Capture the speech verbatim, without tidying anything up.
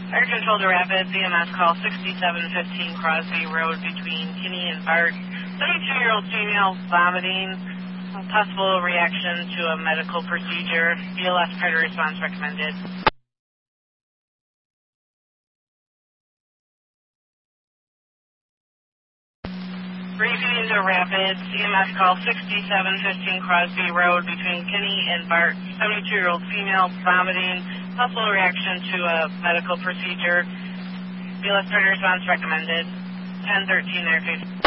Fire control to Rapids, E M S call sixty-seven fifteen Crosby Road between Kinney and Bart. seventy-two-year-old female vomiting, possible reaction to a medical procedure. B L S prior response recommended. Briefing to Rapids, E M S call sixty-seven fifteen Crosby Road between Kinney and Bart. seventy-two-year-old female vomiting, possible reaction to a medical procedure. B L S prior response recommended. ten thirteen airfield.